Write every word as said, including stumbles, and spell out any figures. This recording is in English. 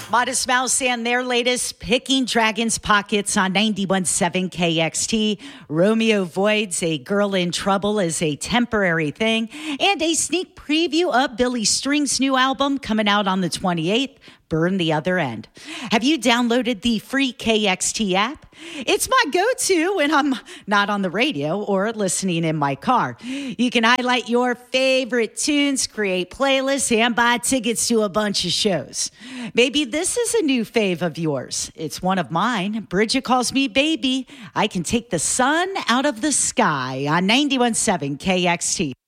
Modest Mouse and their latest Picking Dragons Pockets on ninety-one point seven K X T. Romeo Void's A Girl in Trouble is a temporary thing. And a sneak preview of Billy String's new album coming out on the twenty-eighth, Burn the Other End. Have you downloaded the free K X T app? It's my go-to when I'm not on the radio or listening in my car. You can highlight your favorite tunes, create playlists, and buy tickets to a bunch of shows. Maybe this is a new fave of yours. It's one of mine. Bridget calls me baby. I can take the sun out of the sky on ninety-one point seven K X T.